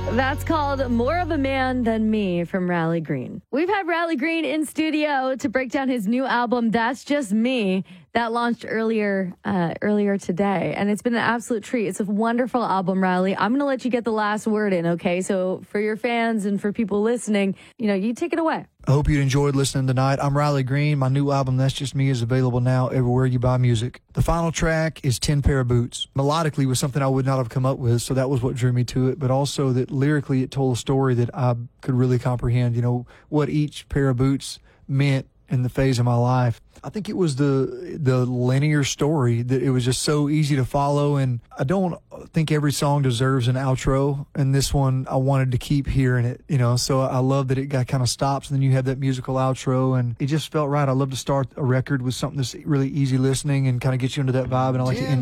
That's called More of a Man Than Me from Riley Green. We've had Riley Green in studio to break down his new album, That's Just Me, that launched earlier today. And it's been an absolute treat. It's a wonderful album, Riley. I'm going to let you get the last word in, okay? So for your fans and for people listening, you take it away. I hope you enjoyed listening tonight. I'm Riley Green. My new album, That's Just Me, is available now everywhere you buy music. The final track is 10 Pair of Boots. Melodically was something I would not have come up with, so that was what drew me to it, but also that lyrically it told a story that I could really comprehend, what each pair of boots meant in the phase of my life. I think it was the linear story, that it was just so easy to follow, and I don't think every song deserves an outro, and this one I wanted to keep hearing it, so I love that it kind of stops and then you have that musical outro, and it just felt right. I love to start a record with something that's really easy listening and kind of get you into that vibe, and I like to end